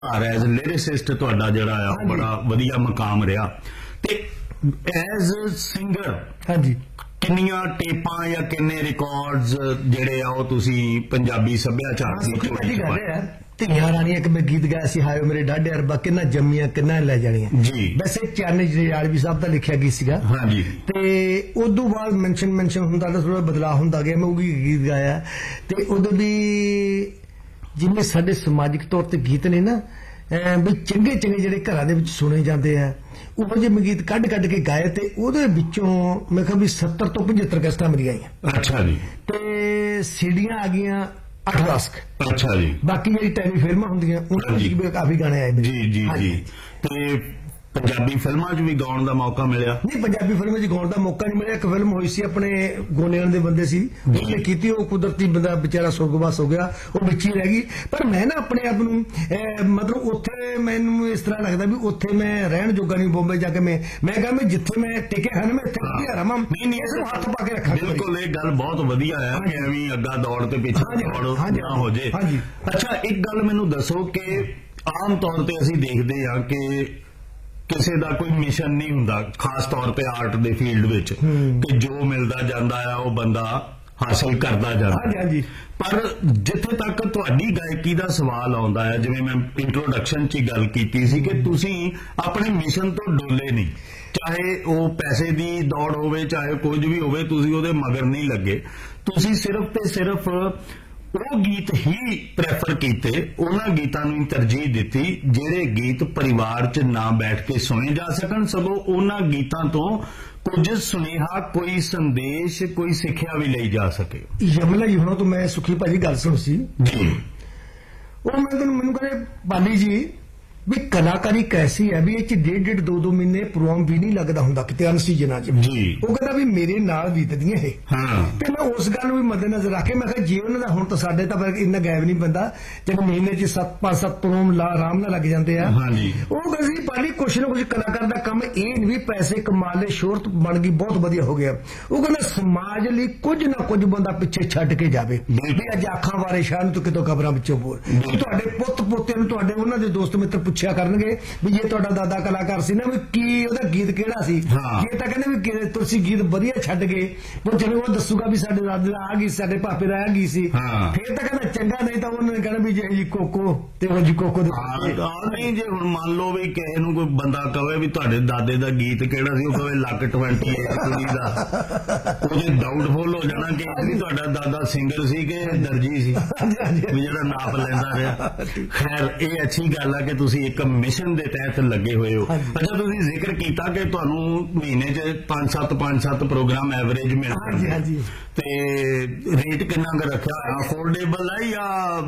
As lyricist ਤੁਹਾਡਾ ਜਿਹੜਾ ਆ ਉਹ ਬੜਾ ਵਧੀਆ ਮਕਾਮ ਰਿਹਾ ਤੇ ਐਜ਼ ਸਿੰਗਰ ਹਾਂਜੀ ਕਿੰਨੀਆਂ ਟੇਪਾਂ ਜਾਂ ਕਿੰਨੇ ਰਿਕਾਰਡਸ ਜਿਹੜੇ ਆ ਉਹ ਤੁਸੀਂ ਪੰਜਾਬੀ ਸੱਭਿਆਚਾਰ ਦੀ ਝੋਲੀ ਚ ਪਾਏ? ਧੀਆਂ ਰਾਣੀਆਂ ਇੱਕ ਮੈਂ ਗੀਤ ਗਾਇਆ ਸੀ, ਹਾਏ ਮੇਰੇ ਡਾਢੇ ਅਰਬਾ ਕਿੰਨਾ ਜੰਮੀਆਂ ਕਿੰਨਾ ਲੈ ਜਾਣੀਆਂ ਜੀ। ਵੈਸੇ ਚਰਨ ਜਰਿਆਲਵੀ ਸਾਹਿਬ ਦਾ ਲਿਖਿਆ ਗੀਤ ਸੀਗਾ ਹਾਂਜੀ ਤੇ ਉਦੋਂ ਬਾਅਦ ਮੈਂਸ਼ਨ ਹੁੰਦਾ ਤਾਂ ਥੋੜਾ ਬਦਲਾਅ ਹੁੰਦਾ ਗਿਆ। ਮੈਂ ਉਹ ਵੀ ਗੀਤ ਗਾਇਆ ਤੇ ਉਦੋਂ ਵੀ ਜਿਵੇਂ ਸਾਡੇ ਸਮਾਜਿਕ ਤੌਰ ਤੇ ਗੀਤ ਨੇ ਨਾ ਵੀ ਚੰਗੇ ਜਿਹੜੇ ਘਰਾਂ ਦੇ ਵਿੱਚ ਸੁਣੇ ਜਾਂਦੇ ਆ ਉਹ ਜਿਹੇ ਮੈਂ ਗੀਤ ਕੱਢ ਕੇ ਗਾਏ ਤੇ ਉਹਦੇ ਵਿੱਚੋਂ ਮੈਂ ਕਿਹਾ ਵੀ 70 ਤੋਂ 75 ਕਿਸ਼ਤਾਂ ਮੇਰੀਆਂ ਆਈਆਂ। ਅੱਛਾ ਜੀ। ਤੇ ਸੀਡੀਆਂ ਆ ਗਈਆਂ 8-10। ਅੱਛਾ ਜੀ। ਬਾਕੀ ਜਿਹੜੀ ਟੈਲੀ ਫਿਲਮਾਂ ਹੁੰਦੀਆਂ ਉਹਨਾਂ ਵਿੱਚ ਵੀ ਕਾਫੀ ਗਾਣੇ ਆਏ ਜੀ ਜੀ ਜੀ। ਤੇ ਪੰਜਾਬੀ ਫਿਲਮਾਂ 'ਚ ਵੀ ਗਾਉਣ ਦਾ ਮੌਕਾ ਮਿਲਿਆ? ਨਹੀਂ, ਪੰਜਾਬੀ ਫਿਲਮਾਂ 'ਚ ਗਾਉਣ ਦਾ ਮੌਕਾ ਨਹੀਂ ਮਿਲਿਆ। ਇੱਕ ਫਿਲਮ ਹੋਈ ਸੀ ਆਪਣੇ ਗੋਨੇਵਾਲ ਦੇ ਬੰਦੇ ਸੀ, ਉਹਨੇ ਕੀਤੀ, ਉਹ ਕੁਦਰਤੀ ਬੰਦਾ ਵਿਚਾਰਾ ਸੁਰਗਵਾਸ ਹੋ ਗਿਆ, ਉਹ ਵਿੱਚ ਹੀ ਰਹਿ ਗਈ। ਪਰ ਮੈਂ ਨਾ ਆਪਣੇ ਆਪ ਨੂੰ ਮਤਲਬ ਉੱਥੇ ਮੈਨੂੰ ਇਸ ਤਰ੍ਹਾਂ ਲੱਗਦਾ ਵੀ ਉੱਥੇ ਮੈਂ ਰਹਿਣ ਜੋਗਾ ਨਹੀਂ। ਬੰਬੇ ਜਾ ਕੇ ਮੈਂ ਕਿਹਾ ਮੈਂ ਜਿੱਥੇ ਮੈਂ ਟਿਕਿਆ ਹਨ ਮੈਂ ਇੱਥੇ ਵਧੀਆ ਰਵਾਂ। ਨਹੀਂ ਹੱਥ ਪਾ ਕੇ ਰੱਖਾਂ। ਬਿਲਕੁਲ, ਇਹ ਗੱਲ ਬਹੁਤ ਵਧੀਆ ਹੈ ਕਿ ਐਵੇਂ ਅੱਗਾ ਦੌੜ ਤੇ ਪਿੱਛੇ ਦੌੜ ਨਾ ਹੋ ਜੇ। ਅੱਛਾ, ਇੱਕ ਗੱਲ ਮੈਨੂੰ ਦੱਸੋ ਕਿ ਆਮ ਤੌਰ ਤੇ ਅਸੀਂ ਦੇਖਦੇ ਹਾਂ ਕਿ ਕਿਸੇ ਦਾ ਕੋਈ ਮਿਸ਼ਨ ਨਹੀਂ ਹੁੰਦਾ, ਖਾਸ ਤੌਰ ਤੇ ਆਰਟ ਦੇ ਫੀਲਡ ਵਿੱਚ, ਕਿ ਜੋ ਮਿਲਦਾ ਜਾਂਦਾ ਆ ਉਹ ਬੰਦਾ ਹਾਸਲ ਕਰਦਾ ਜਾਂਦਾ। ਪਰ ਜਿੱਥੇ ਤੱਕ ਤੁਹਾਡੀ ਗਾਇਕੀ ਦਾ ਸਵਾਲ ਆਉਂਦਾ ਹੈ, ਜਿਵੇਂ ਮੈਂ ਇੰਟਰੋਡਕਸ਼ਨ 'ਚ ਹੀ ਗੱਲ ਕੀਤੀ ਸੀ ਕਿ ਤੁਸੀਂ ਆਪਣੇ ਮਿਸ਼ਨ ਤੋਂ ਡੋਲੇ ਨਹੀਂ, ਚਾਹੇ ਉਹ ਪੈਸੇ ਦੀ ਦੌੜ ਹੋਵੇ ਚਾਹੇ ਕੁਝ ਵੀ ਹੋਵੇ, ਤੁਸੀਂ ਉਹਦੇ ਮਗਰ ਨਹੀਂ ਲੱਗੇ। ਤੁਸੀਂ ਸਿਰਫ ਤੇ ਸਿਰਫ ਉਹ ਗੀਤ ਹੀ ਪ੍ਰੈਫਰ ਕੀਤੇ, ਉਹਨਾਂ ਗੀਤਾਂ ਨੂੰ ਤਰਜੀਹ ਦਿੱਤੀ ਜਿਹੜੇ ਗੀਤ ਪਰਿਵਾਰ 'ਚ ਨਾ ਬੈਠ ਕੇ ਸੁਣੇ ਜਾ ਸਕਣ, ਸਗੋਂ ਉਹਨਾਂ ਗੀਤਾਂ ਤੋਂ ਕੁਝ ਸੁਨੇਹਾ, ਕੋਈ ਸੰਦੇਸ਼, ਕੋਈ ਸਿੱਖਿਆ ਵੀ ਲਈ ਜਾ ਸਕੇ। ਯਮਲਾ ਜੀ ਹੁਣਾਂ ਤੋਂ ਮੈਂ ਸੁਖੀ ਭਾਜੀ ਗੱਲ ਸੁਣੀ ਸੀ ਜੀ। ਉਹ ਮੈਨੂੰ ਕਹਿੰਦੇ ਬਾਲੀ ਜੀ ਵੀ ਕਲਾਕਾਰੀ ਕੈਸੀ ਹੈ ਵੀ ਇਹ 'ਚ 1.5 2 ਮਹੀਨੇ ਪ੍ਰੋਗਰਾਮ ਵੀ ਨਹੀਂ ਲੱਗਦਾ ਹੁੰਦਾ ਕਿਤੇ ਅਨਸੀਜਨਾਂ 'ਚ ਜੀ। ਉਹ ਕਹਿੰਦਾ ਵੀ ਮੇਰੇ ਨਾਲ ਬੀਤਦੀਆਂ ਇਹ। ਤੇ ਮੈਂ ਉਸ ਗੱਲ ਨੂੰ ਵੀ ਮੱਦੇਨਜ਼ਰ ਰੱਖ ਕੇ ਮੈਂ ਕਿਹਾ ਜੇ ਉਹਨਾਂ ਦਾ ਹੁਣ ਤਾਂ ਸਾਡੇ ਤਾਂ ਇੰਨਾ ਗਾਇਬ ਨਹੀਂ ਬੰਦਾ, ਜਿਵੇਂ ਮਹੀਨੇ 'ਚ 5-7 ਪ੍ਰੋਗਰਾਮ ਆਰਾਮ ਨਾਲ ਲੱਗ ਜਾਂਦੇ ਆ। ਉਹ ਕਹਿੰਦੇ ਸੀ ਪਾਲੀ ਕੁਛ ਨਾ ਕੁਛ ਕਲਾਕਾਰ ਦਾ ਕੰਮ ਇਹ ਨਹੀਂ ਵੀ ਪੈਸੇ ਕਮਾ ਲਏ, ਸ਼ੋਹਰਤ ਬਣ ਗਈ, ਬਹੁਤ ਵਧੀਆ ਹੋ ਗਿਆ। ਉਹ ਕਹਿੰਦਾ ਸਮਾਜ ਲਈ ਕੁਝ ਨਾ ਕੁਝ ਬੰਦਾ ਪਿੱਛੇ ਛੱਡ ਕੇ ਜਾਵੇ ਵੀ ਅੱਜ ਆਖਾਂ ਵਾਰੇ ਸ਼ਾਹ ਨੂੰ ਤੂੰ ਕਿਤੋਂ ਖਬਰਾਂ ਵਿੱਚੋਂ ਬੋਲ। ਤੁਹਾਡੇ ਪੁੱਤ ਪੋਤੇ ਨੂੰ ਤੁਹਾਡੇ ਉਹਨਾਂ ਦੇ ਦੋਸਤ ਮਿੱਤਰ ਪੁੱਛਿਆ ਕਰਨਗੇ ਵੀ ਜੇ ਤੁਹਾਡਾ ਦਾਦਾ ਕਲਾਕਾਰ ਸੀ ਨਾ ਵੀ ਕੀ ਉਹਦਾ ਗੀਤ ਕਿਹੜਾ ਸੀ। ਜੇ ਤਾਂ ਕਹਿੰਦੇ ਵੀ ਤੁਸੀਂ ਗੀਤ ਵਧੀਆ ਛੱਡ ਗਏ, ਉਹ ਜਦੋਂ ਉਹ ਦੱਸੂਗਾ ਵੀ ਸਾਡੇ ਦਾਦੇ ਦਾ ਆ ਗਈ, ਸਾਡੇ ਪਾਪੇ ਦਾ ਆ ਗਈ ਸੀ, ਫੇਰ ਤਾਂ ਕਹਿੰਦਾ ਚੰਗਾ, ਨਹੀਂ ਤਾਂ ਉਹਨਾਂ ਨੇ ਕਹਿਣਾ ਵੀ ਜੇ ਜੀ ਕੋਕੋ ਤੇ ਉਹ ਜੀ ਕੋਕੋ ਨਹੀਂ। ਜੇ ਹੁਣ ਮੰਨ ਲਓ ਵੀ ਕਿਸੇ ਨੂੰ ਕੋਈ ਬੰਦਾ ਕਵੇ ਵੀ ਤੁਹਾਡੇ ਦਾਦੇ ਦਾ ਗੀਤ ਕਿਹੜਾ ਸੀ, ਉਹ ਕਵੇ ਲੱਕ 28 ਕੁੜੀ ਦਾ, ਉਹਦੇ ਡਾਊਟਫੁਲ ਹੋ ਜਾਣਾ ਕਿ ਵੀ ਤੁਹਾਡਾ ਦਾਦਾ ਸਿੰਗਰ ਸੀ ਕਿ ਦਰਜੀ ਸੀ ਵੀ ਜਿਹੜਾ ਨਾਪ ਲੈਂਦਾ ਰਿਹਾ। ਖੈਰ, ਇਹ ਅੱਛੀ ਗੱਲ ਆ ਕਿ ਤੁਸੀਂ ਇੱਕ ਮਿਸ਼ਨ ਦੇ ਤਹਿਤ ਲੱਗੇ ਹੋਏ ਹੋ। ਅੱਛਾ, ਤੁਸੀਂ ਜ਼ਿਕਰ ਕੀਤਾ ਕਿ ਤੁਹਾਨੂੰ ਮਹੀਨੇ 'ਚ 5-7 ਪ੍ਰੋਗਰਾਮ ਐਵਰੇਜ ਮਿਲਦੇ, ਤੇ ਰੇਟ ਕਿੰਨਾ ਕੁ ਰੱਖਿਆ? ਅਫੋਰਡੇਬਲ ਹੈ ਜਾਂ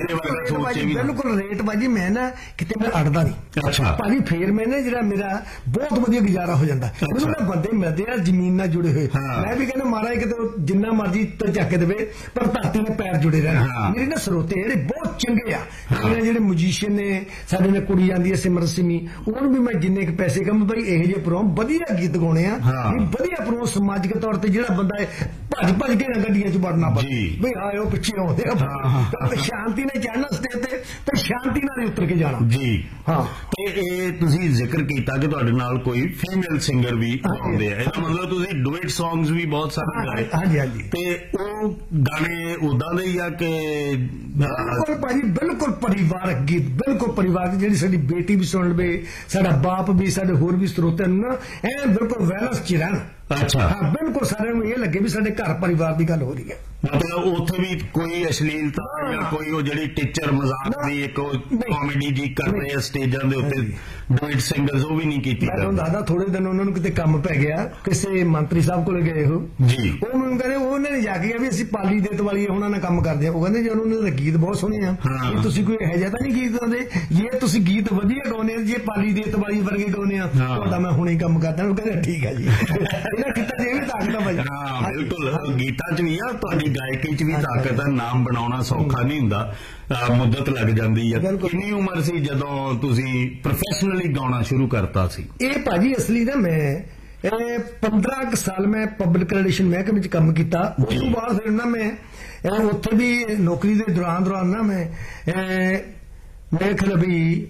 ਬਿਲਕੁਲ ਰੇਟ ਬਾਜੀ ਮੈਂ ਨਾ ਕਿਤੇ ਮੈਂ ਅੜਦਾ ਨਹੀਂ। ਅੱਛਾ ਭਾਜੀ, ਫੇਰ ਮੈਂ ਨਾ ਜਿਹੜਾ ਮੇਰਾ ਬਹੁਤ ਵਧੀਆ ਗੁਜ਼ਾਰਾ ਹੋ ਜਾਂਦਾ। ਮੈਨੂੰ ਨਾ ਬੰਦੇ ਮਿਲਦੇ ਆ ਜ਼ਮੀਨ ਨਾਲ ਜੁੜੇ ਹੋਏ। ਮੈਂ ਵੀ ਕਹਿੰਦਾ ਮਹਾਰਾਜ ਕਿਤੇ ਜਿੰਨਾ ਮਰਜ਼ੀ ਚੱਕ ਦੇਵੇ ਪਰ ਧਰਤੀ ਨਾਲ ਪੈਰ ਜੁੜੇ ਰਹਿਣ। ਮੇਰੇ ਨਾ ਸਰੋਤੇ ਜਿਹੜੇ ਬਹੁਤ ਚੰਗੇ ਆ, ਜਿਹੜੇ ਮਿਊਜ਼ੀਸ਼ੀਅਨ ਨੇ ਸਾਡੇ ਨਾਲ ਕੁੜੀ ਜਾਂਦੀ ਹੈ ਸਿਮਰ ਸਿੰਮੀ, ਉਹਨੂੰ ਵੀ ਮੈਂ ਜਿੰਨੇ ਕੁ ਪੈਸੇ ਕਮ ਬਈ ਇਹੋ ਜਿਹੇ ਪ੍ਰੋਗਰਾਮ ਵਧੀਆ ਗੀਤ ਗਾਉਣੇ ਆ, ਵਧੀਆ ਪ੍ਰੋਗਰਾਮ ਸਮਾਜਿਕ ਤੌਰ ਤੇ ਜਿਹੜਾ ਬੰਦਾ ਭੱਜ ਕੇ ਗੱਡੀਆਂ 'ਚ ਵੜਨਾ ਬਈ ਆਇਓ ਪਿੱਛੇ ਆਉਂਦੇ ਆ, ਸ਼ਾਂਤੀ ਨਾਲ ਚੜ੍ਹਨਾ ਸਟੇਜ ਤੇ ਸ਼ਾਂਤੀ ਨਾਲ ਹੀ ਉਤਰ ਕੇ ਜਾਣਾ ਜੀ। ਤੇ ਇਹ ਤੁਸੀਂ ਜ਼ਿਕਰ ਕੀਤਾ ਕਿ ਤੁਹਾਡੇ ਨਾਲ ਕੋਈ ਫੀਮੇਲ ਸਿੰਗਰ ਵੀ ਆਉਂਦੇ ਆ, ਇਹਦਾ ਮਤਲਬ ਤੁਸੀਂ ਡੁਇਟ ਸੌਂਗਸ ਵੀ ਬਹੁਤ ਸਾਰੇ ਗਾਏ? ਹਾਂਜੀ। ਤੇ ਉਹ ਗਾਣੇ ਉਦਾਂ ਦੇ ਹੀ ਆ ਕਿ? ਬਿਲਕੁਲ ਭਾਜੀ, ਬਿਲਕੁਲ ਪਰਿਵਾਰਕ ਗੀਤ, ਬਿਲਕੁਲ ਪਰਿਵਾਰਕ, ਜਿਹੜੀ ਸਾਡੀ ਬੇਟੀ ਵੀ ਸੁਣ ਲਵੇ, ਸਾਡਾ ਬਾਪ ਵੀ, ਸਾਡੇ ਹੋਰ ਵੀ ਸਰੋਤਿਆਂ ਨੂੰ ਨਾ ਐ ਬਿਲਕੁਲ ਵੈਲੈਂਸ 'ਚ ਰਹਿਣ। ਅੱਛਾ, ਬਿਲਕੁਲ ਸਾਰਿਆਂ ਨੂੰ ਇਹ ਲੱਗੇ ਵੀ ਸਾਡੇ ਘਰ ਪਰਿਵਾਰ ਦੀ ਗੱਲ ਹੋ ਰਹੀ ਹੈ। ਮਤਲਬ ਉੱਥੇ ਵੀ ਕੋਈ ਅਸ਼ਲੀਲਤਾ ਜਾਂ ਕੋਈ ਉਹ ਜਿਹੜੀ ਟੀਚਰ ਮਜ਼ਾਕ ਦੀ ਇੱਕ ਕਾਮੇਡੀ ਜੀ ਕਰਦੇ ਆ ਸਟੇਜਾਂ ਦੇ ਉੱਤੇ ਡੁਇਟ ਸਿੰਗਰਸ, ਉਹ ਵੀ ਨਹੀਂ ਕੀਤੀ? ਮੈਂ ਤੁਹਾਨੂੰ ਦੱਸਦਾ, ਥੋੜੇ ਦਿਨ ਉਹਨਾਂ ਨੂੰ ਕਿਤੇ ਕੰਮ ਪੈ ਗਿਆ, ਕਿਸੇ ਮੰਤਰੀ ਸਾਹਿਬ ਕੋਲ ਗਏ ਉਹ ਜੀ। ਉਹ ਮੈਨੂੰ ਕਹਿੰਦੇ ਉਹਨਾਂ ਨੇ ਜਾ ਕੇ ਵੀ ਅਸੀਂ ਪਾਲੀ ਦੇਤ ਵਾਲੀ ਉਹਨਾਂ ਨਾਲ ਕੰਮ ਕਰਦੇ ਆ। ਉਹ ਕਹਿੰਦੇ ਜੀ ਉਹਨਾਂ ਦੇ ਗੀਤ ਬਹੁਤ ਸੋਹਣੇ ਆ, ਤੁਸੀਂ ਕੋਈ ਇਹੋ ਜਿਹਾ ਤਾਂ ਨਹੀਂ ਗੀਤ ਗਾਉਂਦੇ, ਜੇ ਤੁਸੀਂ ਗੀਤ ਵਧੀਆ ਗਾਉਂਦੇ ਜੇ ਪਾਲੀ ਦੇਤ ਵਾਲੀ ਵਰਗੇ ਗਾਉਂਦੇ ਆ ਤੁਹਾਡਾ ਮੈਂ ਹੁਣੇ ਕੰਮ ਕਰਦਾ। ਉਹ ਕਹਿੰਦੇ ਠੀਕ ਹੈ ਜੀ। ਕੀਤਾ ਜੇ ਵੀ ਤਾਕਤ ਆ ਭਾਈ। ਬਿਲਕੁਲ, ਗੀਤਾਂ 'ਚ ਵੀ ਆ, ਤੁਹਾਡੀ ਗਾਇਕੀ 'ਚ ਵੀ ਤਾਕਤ ਆ। ਨਾਮ ਬਣਾਉਣਾ ਸੌਖਾ ਨਹੀਂ ਹੁੰਦਾ, ਮੁੱਦਤ ਲੱਗ ਜਾਂਦੀ ਹੈ। ਕਿੰਨੀ ਉਮਰ ਸੀ ਜਦੋਂ ਤੁਸੀਂ ਪ੍ਰੋਫੈਸ਼ਨਲੀ ਗਾਉਣਾ ਸ਼ੁਰੂ ਕਰਤਾ ਸੀ? ਇਹ ਭਾਜੀ ਅਸਲੀ ਨਾ ਮੈਂ 15 ਸਾਲ ਮੈਂ ਪਬਲਿਕ ਰਿਲੇਸ਼ਨ ਮਹਿਕਮੇ ਵਿੱਚ ਕੰਮ ਕੀਤਾ। ਉਸ ਤੋਂ ਬਾਅਦ ਫਿਰ ਨਾ ਮੈਂ ਉੱਥੇ ਵੀ ਨੌਕਰੀ ਦੇ ਦੌਰਾਨ ਨਾ ਮੈਂ ਮੈਂ ਖਿਆਲ ਵੀ